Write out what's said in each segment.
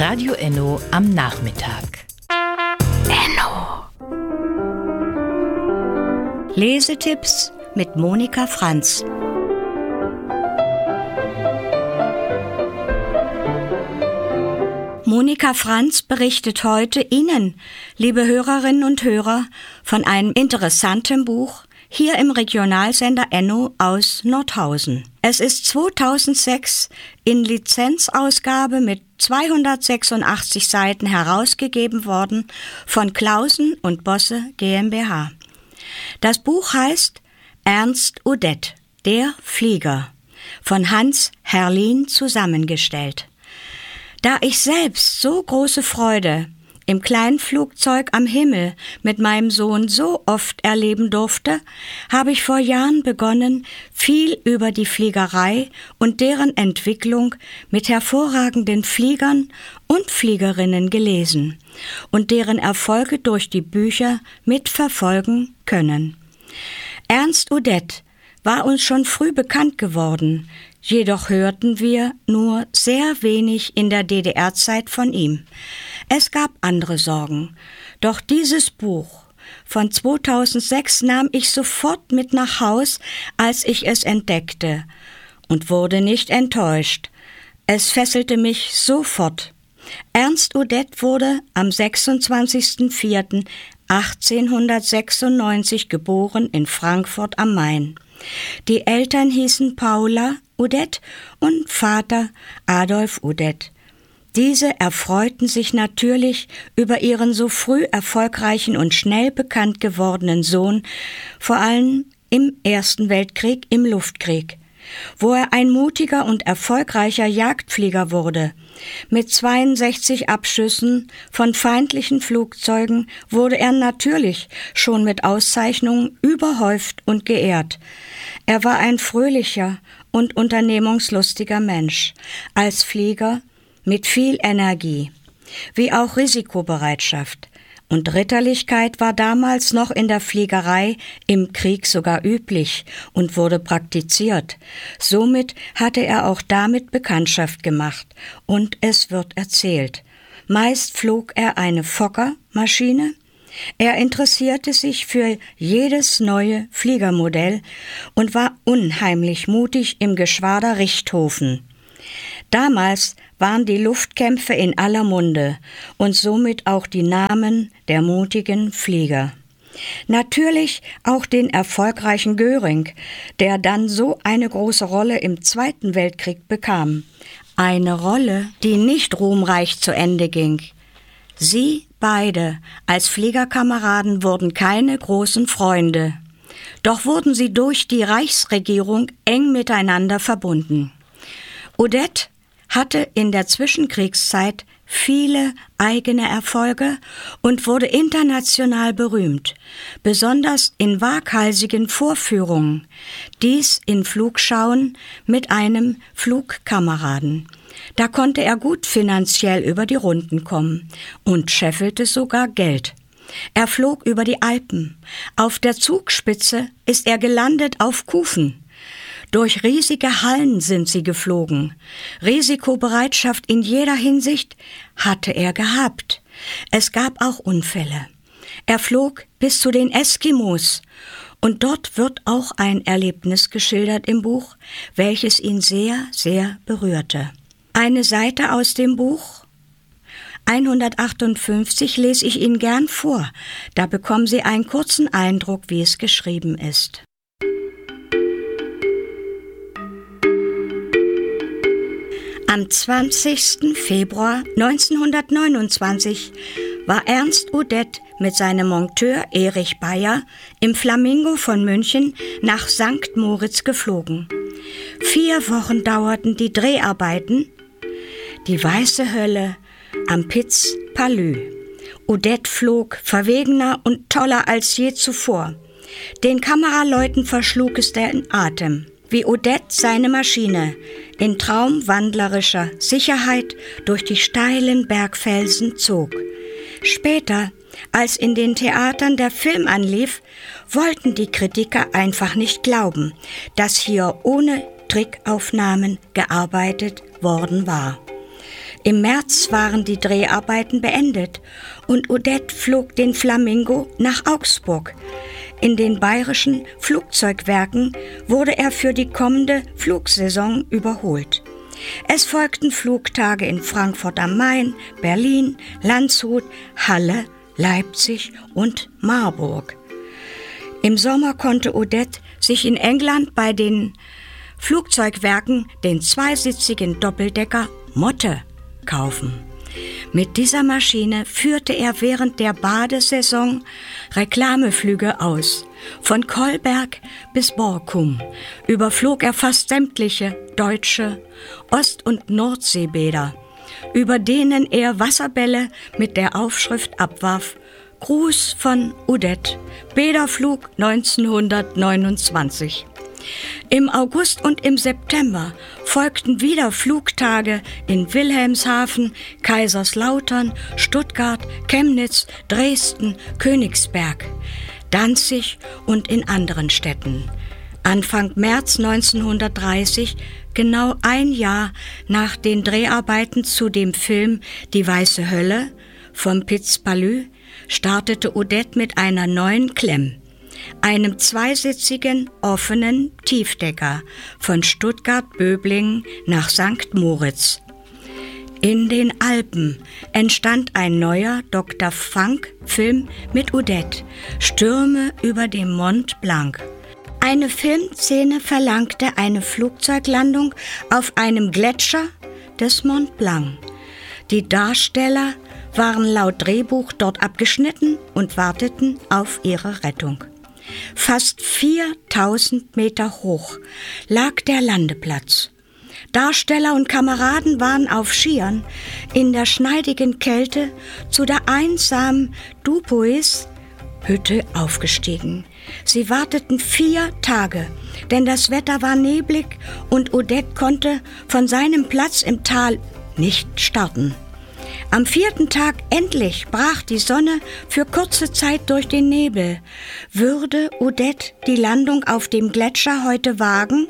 Radio Enno am Nachmittag. Enno. Lesetipps mit Monika Franz. Monika Franz berichtet heute Ihnen, liebe Hörerinnen und Hörer, von einem interessanten Buch hier im Regionalsender Enno aus Nordhausen. Es ist 2006 in Lizenzausgabe mit 286 Seiten herausgegeben worden von Clausen und Bosse GmbH. Das Buch heißt Ernst Udet, der Flieger, von Hans Herrlin zusammengestellt. Da ich selbst so große Freude im Kleinflugzeug am Himmel mit meinem Sohn so oft erleben durfte, habe ich vor Jahren begonnen, viel über die Fliegerei und deren Entwicklung mit hervorragenden Fliegern und Fliegerinnen gelesen und deren Erfolge durch die Bücher mitverfolgen können. Ernst Udet war uns schon früh bekannt geworden, jedoch hörten wir nur sehr wenig in der DDR-Zeit von ihm. Es gab andere Sorgen, doch dieses Buch von 2006 nahm ich sofort mit nach Haus, als ich es entdeckte, und wurde nicht enttäuscht. Es fesselte mich sofort. Ernst Udet wurde am 26.04.1896 geboren in Frankfurt am Main. Die Eltern hießen Paula Udet und Vater Adolf Udet. Diese erfreuten sich natürlich über ihren so früh erfolgreichen und schnell bekannt gewordenen Sohn, vor allem im Ersten Weltkrieg, im Luftkrieg, wo er ein mutiger und erfolgreicher Jagdflieger wurde. Mit 62 Abschüssen von feindlichen Flugzeugen wurde er natürlich schon mit Auszeichnungen überhäuft und geehrt. Er war ein fröhlicher und unternehmungslustiger Mensch, als Flieger mit viel Energie, wie auch Risikobereitschaft. Und Ritterlichkeit war damals noch in der Fliegerei im Krieg sogar üblich und wurde praktiziert. Somit hatte er auch damit Bekanntschaft gemacht. Und es wird erzählt. Meist flog er eine Fokker-Maschine. Er interessierte sich für jedes neue Fliegermodell und war unheimlich mutig im Geschwader Richthofen. Damals waren die Luftkämpfe in aller Munde und somit auch die Namen der mutigen Flieger. Natürlich auch den erfolgreichen Göring, der dann so eine große Rolle im Zweiten Weltkrieg bekam. Eine Rolle, die nicht ruhmreich zu Ende ging. Sie beide als Fliegerkameraden wurden keine großen Freunde. Doch wurden sie durch die Reichsregierung eng miteinander verbunden. Udet hatte in der Zwischenkriegszeit viele eigene Erfolge und wurde international berühmt, besonders in waghalsigen Vorführungen, dies in Flugschauen mit einem Flugkameraden. Da konnte er gut finanziell über die Runden kommen und scheffelte sogar Geld. Er flog über die Alpen. Auf der Zugspitze ist er gelandet auf Kufen. Durch riesige Hallen sind sie geflogen. Risikobereitschaft in jeder Hinsicht hatte er gehabt. Es gab auch Unfälle. Er flog bis zu den Eskimos. Und dort wird auch ein Erlebnis geschildert im Buch, welches ihn sehr, sehr berührte. Eine Seite aus dem Buch 158 lese ich Ihnen gern vor. Da bekommen Sie einen kurzen Eindruck, wie es geschrieben ist. Am 20. Februar 1929 war Ernst Udet mit seinem Monteur Erich Bayer im Flamingo von München nach St. Moritz geflogen. 4 Wochen dauerten die Dreharbeiten. Die weiße Hölle am Piz Palü. Udet flog verwegener und toller als je zuvor. Den Kameraleuten verschlug es den Atem, wie Udet seine Maschine in traumwandlerischer Sicherheit durch die steilen Bergfelsen zog. Später, als in den Theatern der Film anlief, wollten die Kritiker einfach nicht glauben, dass hier ohne Trickaufnahmen gearbeitet worden war. Im März waren die Dreharbeiten beendet und Odette flog den Flamingo nach Augsburg. In den bayerischen Flugzeugwerken wurde er für die kommende Flugsaison überholt. Es folgten Flugtage in Frankfurt am Main, Berlin, Landshut, Halle, Leipzig und Marburg. Im Sommer konnte Odette sich in England bei den Flugzeugwerken den zweisitzigen Doppeldecker Motte kaufen. Mit dieser Maschine führte er während der Badesaison Reklameflüge aus. Von Kolberg bis Borkum überflog er fast sämtliche deutsche Ost- und Nordseebäder, über denen er Wasserbälle mit der Aufschrift abwarf: Gruß von Odette, Bäderflug 1929. Im August und im September folgten wieder Flugtage in Wilhelmshaven, Kaiserslautern, Stuttgart, Chemnitz, Dresden, Königsberg, Danzig und in anderen Städten. Anfang März 1930, genau ein Jahr nach den Dreharbeiten zu dem Film Die Weiße Hölle vom Piz Palu, startete Odette mit einer neuen Klemm, einem zweisitzigen, offenen Tiefdecker von Stuttgart-Böblingen nach St. Moritz. In den Alpen entstand ein neuer Dr. Frank-Film mit Odette, Stürme über dem Mont Blanc. Eine Filmszene verlangte eine Flugzeuglandung auf einem Gletscher des Mont Blanc. Die Darsteller waren laut Drehbuch dort abgeschnitten und warteten auf ihre Rettung. Fast 4000 Meter hoch lag der Landeplatz. Darsteller und Kameraden waren auf Skiern in der schneidigen Kälte zu der einsamen Dupuis-Hütte aufgestiegen. Sie warteten 4 Tage, denn das Wetter war neblig und Odette konnte von seinem Platz im Tal nicht starten. Am 4. Tag endlich brach die Sonne für kurze Zeit durch den Nebel. Würde Odette die Landung auf dem Gletscher heute wagen?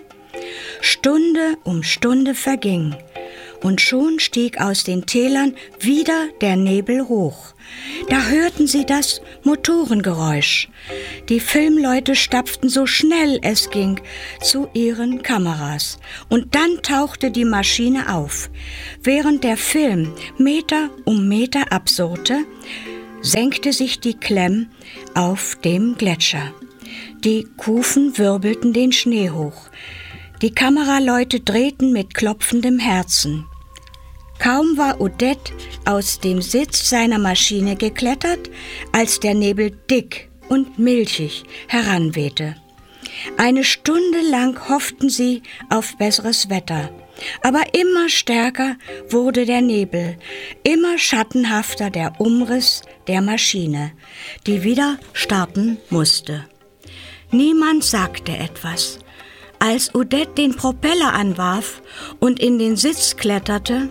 Stunde um Stunde verging und schon stieg aus den Tälern wieder der Nebel hoch. Da hörten sie das Motorengeräusch. Die Filmleute stapften so schnell es ging zu ihren Kameras. Und dann tauchte die Maschine auf. Während der Film Meter um Meter absurrte, senkte sich die Klemm auf dem Gletscher. Die Kufen wirbelten den Schnee hoch. Die Kameraleute drehten mit klopfendem Herzen. Kaum war Odette aus dem Sitz seiner Maschine geklettert, als der Nebel dick und milchig heranwehte. Eine Stunde lang hofften sie auf besseres Wetter, aber immer stärker wurde der Nebel, immer schattenhafter der Umriss der Maschine, die wieder starten musste. Niemand sagte etwas. Als Odette den Propeller anwarf und in den Sitz kletterte,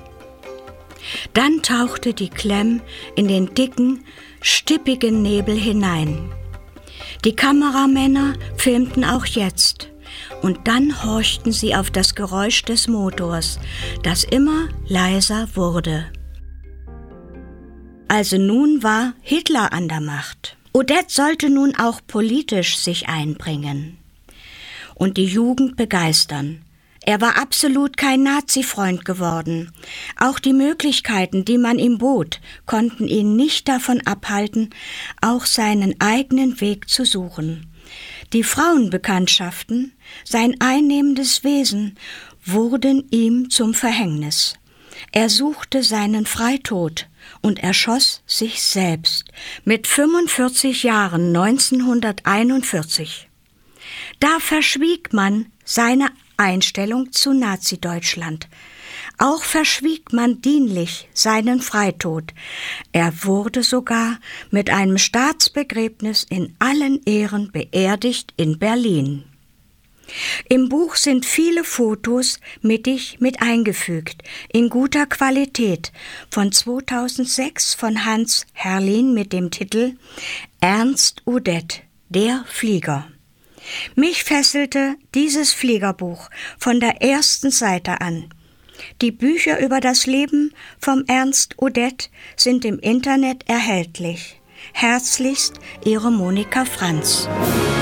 dann tauchte die Klemm in den dicken, stippigen Nebel hinein. Die Kameramänner filmten auch jetzt und dann horchten sie auf das Geräusch des Motors, das immer leiser wurde. Also nun war Hitler an der Macht. Odette sollte nun auch politisch sich einbringen und die Jugend begeistern. Er war absolut kein Nazi-Freund geworden. Auch die Möglichkeiten, die man ihm bot, konnten ihn nicht davon abhalten, auch seinen eigenen Weg zu suchen. Die Frauenbekanntschaften, sein einnehmendes Wesen, wurden ihm zum Verhängnis. Er suchte seinen Freitod und erschoss sich selbst mit 45 Jahren 1941. Da verschwieg man seine Einstellung zu Nazi-Deutschland. Auch verschwieg man dienlich seinen Freitod. Er wurde sogar mit einem Staatsbegräbnis in allen Ehren beerdigt in Berlin. Im Buch sind viele Fotos mittig mit eingefügt, in guter Qualität, von 2006 von Hans Herrlin mit dem Titel Ernst Odette, der Flieger. Mich fesselte dieses Fliegerbuch von der ersten Seite an. Die Bücher über das Leben vom Ernst Udet sind im Internet erhältlich. Herzlichst, Ihre Monika Franz.